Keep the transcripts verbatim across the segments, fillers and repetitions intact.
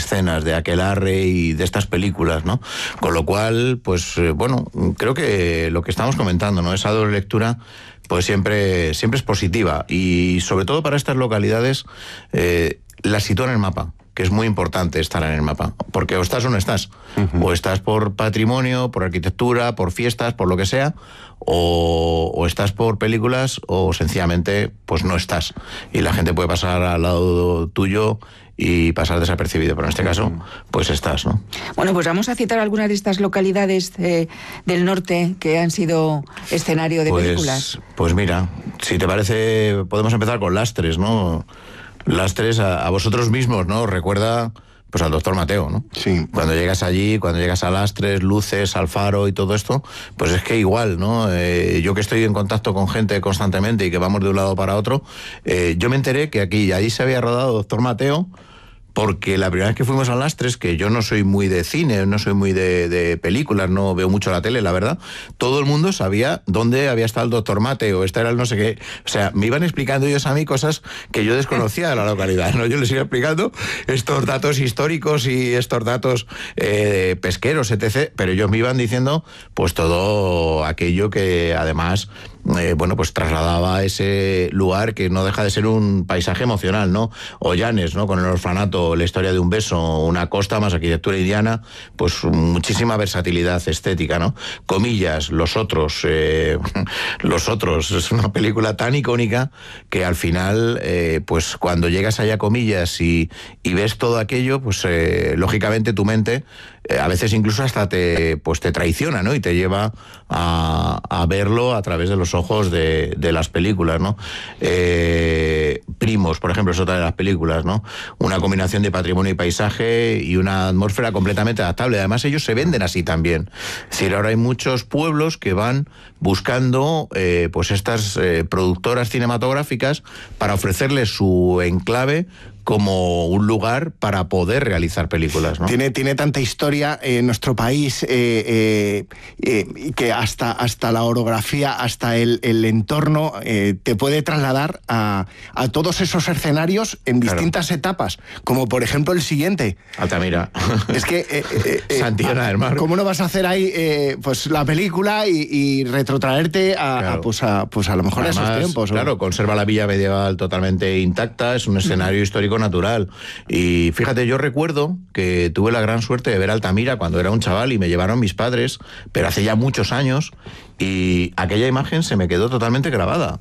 escenas de Aquelarre y de estas películas, ¿no? Con lo cual, pues eh, bueno, creo que lo que estamos comentando, ¿no? Esa doble lectura pues siempre, siempre es positiva, y sobre todo para estas localidades eh, la sitúa en el mapa, que es muy importante estar en el mapa, porque o estás o no estás, uh-huh. o estás por patrimonio, por arquitectura, por fiestas, por lo que sea, o, o estás por películas, o sencillamente pues no estás, y la gente puede pasar al lado tuyo y pasar desapercibido, pero en este caso, pues estás, ¿no? Bueno, pues vamos a citar algunas de estas localidades eh, del norte que han sido escenario de pues, películas. Pues mira, si te parece, podemos empezar con Lastres, ¿no? Lastres a, a vosotros mismos, ¿no? Recuerda pues al doctor Mateo, ¿no? Sí. Cuando llegas allí, cuando llegas a Lastres, Luces, Alfaro y todo esto, pues es que igual, ¿no? Eh, yo que estoy en contacto con gente constantemente y que vamos de un lado para otro, eh, yo me enteré que aquí y allí se había rodado doctor Mateo, porque la primera vez que fuimos a Lastres, que yo no soy muy de cine, no soy muy de, de películas, no veo mucho la tele, la verdad, todo el mundo sabía dónde había estado el doctor Mateo, este era el no sé qué. O sea, me iban explicando ellos a mí cosas que yo desconocía de la localidad, ¿no? Yo les iba explicando estos datos históricos y estos datos eh, pesqueros, etcétera, pero ellos me iban diciendo pues todo aquello que además... Eh, bueno, pues trasladaba ese lugar que no deja de ser un paisaje emocional, ¿no? Ollanes, ¿no? Con el orfanato, la historia de un beso, una costa más arquitectura indiana, pues muchísima versatilidad estética, ¿no? Comillas, Los Otros, eh, Los Otros, es una película tan icónica que al final, eh, pues cuando llegas allá a Comillas y, y ves todo aquello, pues eh, lógicamente tu mente eh, a veces incluso hasta te, pues te traiciona, ¿no? Y te lleva a, a verlo a través de los ojos de, de las películas, ¿no? Eh, Primos, por ejemplo, es otra de las películas, ¿no? Una combinación de patrimonio y paisaje y una atmósfera completamente adaptable. Además, ellos se venden así también. Es decir, ahora hay muchos pueblos que van buscando eh, pues estas eh, productoras cinematográficas para ofrecerles su enclave como un lugar para poder realizar películas, ¿no? Tiene, tiene tanta historia en nuestro país eh, eh, eh, que hasta, hasta la orografía, hasta el, el entorno eh, te puede trasladar a, a todos esos escenarios en distintas claro. etapas, como por ejemplo el siguiente. Altamira. Es que... Eh, eh, eh, Santiana del Mar. ¿Cómo no vas a hacer ahí eh, pues la película y, y retrotraerte a, claro. a, pues a, pues a lo mejor Además, a esos tiempos? Claro, ¿o? Conserva la villa medieval totalmente intacta, es un escenario mm. histórico natural. Y fíjate, yo recuerdo que tuve la gran suerte de ver Altamira cuando era un chaval y me llevaron mis padres, pero hace ya muchos años, y aquella imagen se me quedó totalmente grabada.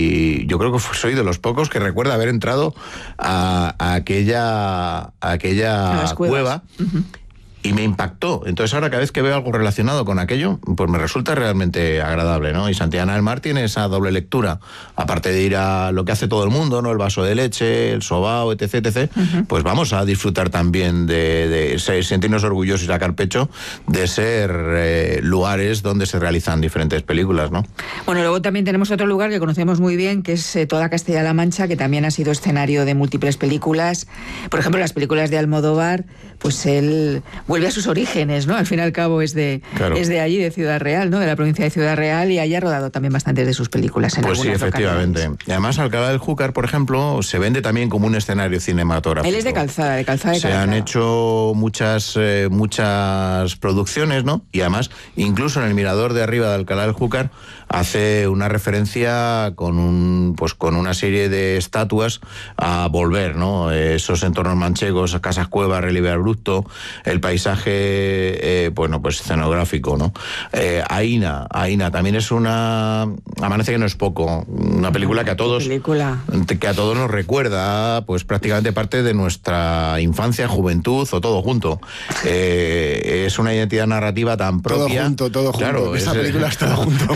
Y yo creo que soy de los pocos que recuerda haber entrado a, a aquella, a aquella a cueva. Uh-huh. Y me impactó. Entonces ahora cada vez que veo algo relacionado con aquello, pues me resulta realmente agradable, ¿no? Y Santiana del Mar tiene esa doble lectura. Aparte de ir a lo que hace todo el mundo, ¿no? El vaso de leche, el sobao, etcétera, etcétera. Uh-huh. Pues vamos a disfrutar también de, de, de sentirnos orgullosos y sacar pecho de ser eh, lugares donde se realizan diferentes películas, ¿no? Bueno, luego también tenemos otro lugar que conocemos muy bien, que es eh, toda Castilla-La Mancha, que también ha sido escenario de múltiples películas. Por ejemplo, las películas de Almodóvar, pues él vuelve a sus orígenes, ¿no? Al fin y al cabo es de, claro. es de allí, de Ciudad Real, ¿no? De la provincia de Ciudad Real, y allá ha rodado también bastantes de sus películas. En pues sí, efectivamente. localidades. Y además Alcalá del Júcar, por ejemplo, se vende también como un escenario cinematográfico. Él es de Calzada, de Calzada de Se Calzada. han hecho muchas, eh, muchas producciones, ¿no? Y además, incluso en el mirador de arriba de Alcalá del Júcar, hace una referencia con un pues con una serie de estatuas a volver, ¿no? Esos entornos manchegos, casas cuevas, relieve abrupto, el paisaje, eh, bueno, pues escenográfico, ¿no? Eh, Aína, Aína también es una... Amanece que no es poco, una película que a todos película. que a todos nos recuerda, pues prácticamente parte de nuestra infancia, juventud o todo junto. Eh, es una identidad narrativa tan propia. Todo junto, todo junto. Claro, esa es, película está todo junto.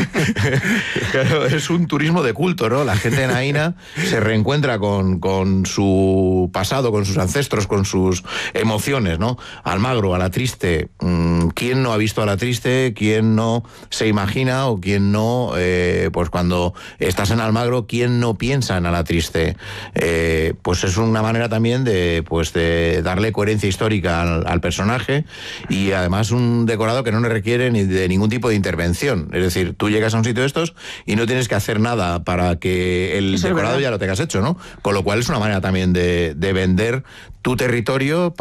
Claro, es un turismo de culto, ¿no? La gente en Aína se reencuentra con, con su pasado, con sus ancestros, con sus emociones, ¿no? Almagro, Alatriste, ¿quién no ha visto Alatriste? ¿Quién no se imagina o quién no, eh, pues cuando estás en Almagro, quién no piensa en Alatriste? Eh, pues es una manera también de, pues de darle coherencia histórica al, al personaje, y además un decorado que no requiere ni de ningún tipo de intervención. Es decir, tú llegas a un sitio de estos y no tienes que hacer nada para que el Eso decorado ya lo tengas hecho, ¿no? Con lo cual es una manera también de, de vender tu territorio